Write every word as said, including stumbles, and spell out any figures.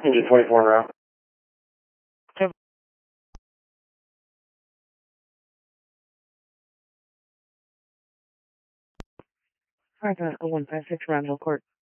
Engine twenty-four en route. Alright, uh, one five six Round Hill Court.